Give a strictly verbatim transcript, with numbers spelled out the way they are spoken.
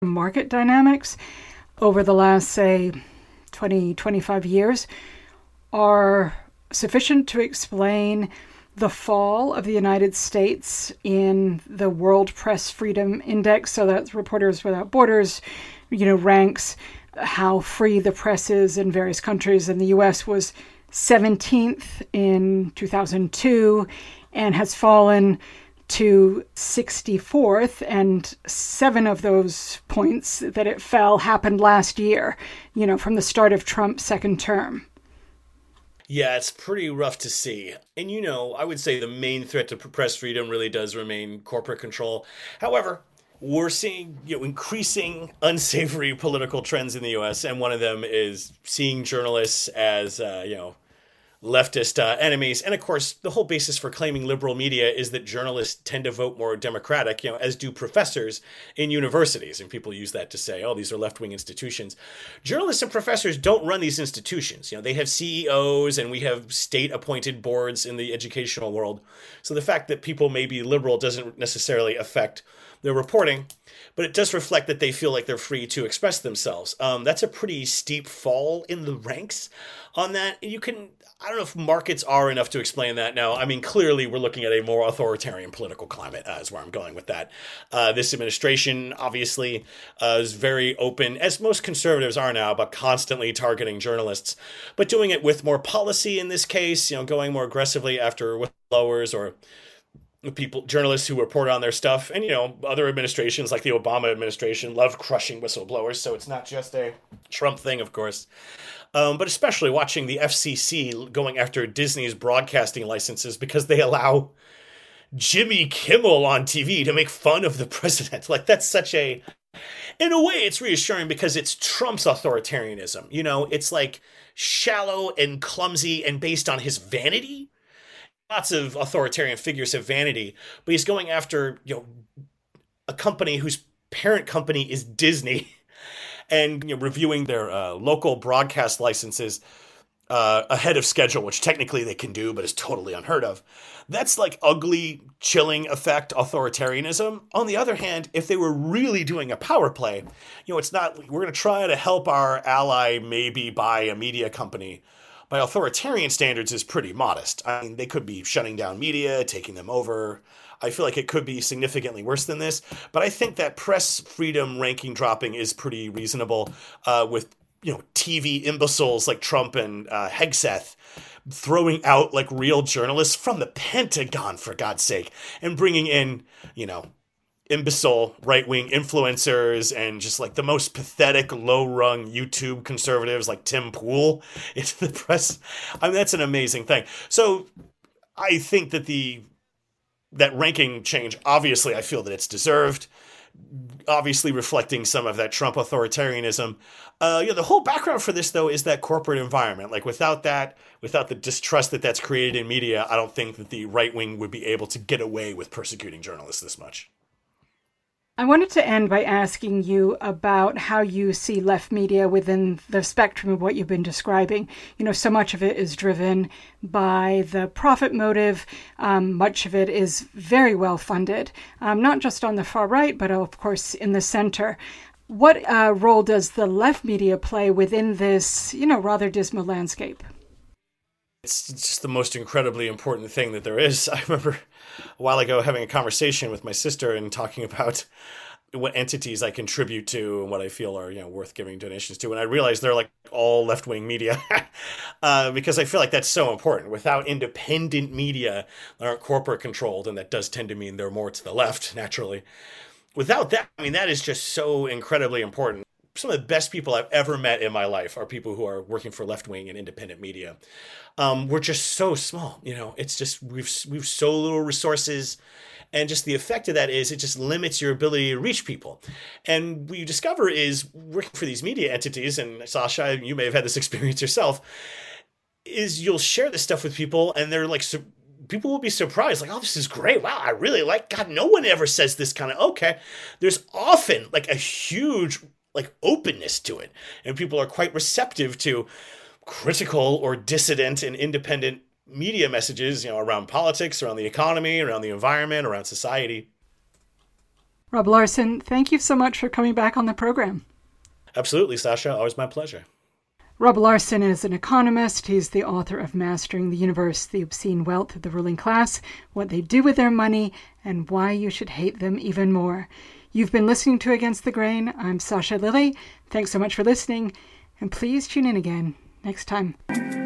market dynamics over the last, say, twenty, twenty-five years are sufficient to explain the fall of the United States in the World Press Freedom Index. So that's Reporters Without Borders, you know, ranks how free the press is in various countries. And the U S was seventeenth in two thousand two and has fallen to sixty-fourth, and seven of those points that it fell happened last year, you know, from the start of Trump's second term. Yeah, it's pretty rough to see. And, you know, I would say the main threat to press freedom really does remain corporate control. However, we're seeing, you know, increasing unsavory political trends in the U S, and one of them is seeing journalists as, uh, you know, leftist uh, enemies. And of course, the whole basis for claiming liberal media is that journalists tend to vote more Democratic, you know, as do professors in universities. And people use that to say, oh, these are left-wing institutions. Journalists and professors don't run these institutions. You know, they have C E Os and we have state-appointed boards in the educational world. So the fact that people may be liberal doesn't necessarily affect their reporting, but it does reflect that they feel like they're free to express themselves. Um, that's a pretty steep fall in the ranks on that. You can, I don't know if markets are enough to explain that now. I mean, clearly we're looking at a more authoritarian political climate, uh, is where I'm going with that. Uh, this administration obviously uh, is very open, as most conservatives are now, about constantly targeting journalists, but doing it with more policy in this case, you know, going more aggressively after whistleblowers or people, journalists who report on their stuff. And, you know, other administrations like the Obama administration love crushing whistleblowers. So it's not just a Trump thing, of course. Um, but especially watching the F C C going after Disney's broadcasting licenses because they allow Jimmy Kimmel on T V to make fun of the president. Like, that's such a, in a way, it's reassuring because it's Trump's authoritarianism. You know, it's like shallow and clumsy and based on his vanity. Lots of authoritarian figures have vanity, but he's going after, you know, a company whose parent company is Disney, and, you know, reviewing their uh, local broadcast licenses uh, ahead of schedule, which technically they can do, but is totally unheard of. That's like ugly, chilling effect authoritarianism. On the other hand, if they were really doing a power play, you know, it's not, we're going to try to help our ally maybe buy a media company. By authoritarian standards is pretty modest. I mean, they could be shutting down media, taking them over. I feel like it could be significantly worse than this. But I think that press freedom ranking dropping is pretty reasonable uh, with, you know, T V imbeciles like Trump and uh, Hegseth throwing out like real journalists from the Pentagon, for God's sake, and bringing in, you know, imbecile right-wing influencers and just like the most pathetic low-rung YouTube conservatives like Tim Pool into the press. I mean, that's an amazing thing. So I think that the that ranking change, obviously, I feel that it's deserved, obviously reflecting some of that Trump authoritarianism. Uh, you know, the whole background for this, though, is that corporate environment. Like, without that, without the distrust that that's created in media, I don't think that the right wing would be able to get away with persecuting journalists this much. I wanted to end by asking you about how you see left media within the spectrum of what you've been describing. You know, so much of it is driven by the profit motive. Um, much of it is very well funded, um, not just on the far right, but of course in the center. What uh, role does the left media play within this, you know, rather dismal landscape? It's just the most incredibly important thing that there is. I remember a while ago having a conversation with my sister and talking about what entities I contribute to and what I feel are, you know, worth giving donations to. And I realized they're like all left-wing media uh, because I feel like that's so important. Without independent media that aren't corporate controlled, and that does tend to mean they're more to the left, naturally. Without that, I mean, that is just so incredibly important. Some of the best people I've ever met in my life are people who are working for left-wing and independent media. Um, we're just so small, you know, it's just, we've, we've so little resources, and just the effect of that is it just limits your ability to reach people. And what you discover is working for these media entities, and Sasha, you may have had this experience yourself, is you'll share this stuff with people and they're like, su- people will be surprised, like, oh, this is great. Wow, I really like, God, no one ever says this kind of, okay. There's often like a huge like openness to it, and people are quite receptive to critical or dissident and independent media messages, you know, around politics, around the economy, around the environment, around society. Rob Larson, thank you so much for coming back on the program. Absolutely, Sasha. Always my pleasure. Rob Larson is an economist. He's the author of Mastering the Universe, The Obscene Wealth of the Ruling Class, What They Do with Their Money, and Why You Should Hate Them Even More. You've been listening to Against the Grain. I'm Sasha Lilley. Thanks so much for listening, and please tune in again next time.